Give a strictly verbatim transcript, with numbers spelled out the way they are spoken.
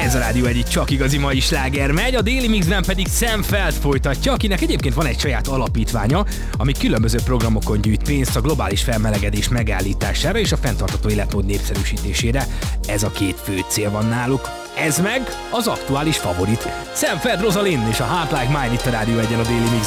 Ez a Rádió egy csak igazi mai sláger megy, a Daily Mixben pedig Sam Feld folytatja, akinek egyébként van egy saját alapítványa, ami különböző programokon gyűjt pénzt a globális felmelegedés megállítására és a fenntartható életmód népszerűsítésére. Ez a két fő cél van náluk. Ez meg az aktuális favorit. Sam Feld, Rosalind és a Heart Like Mine itt a Rádió egyen a Daily Mixben.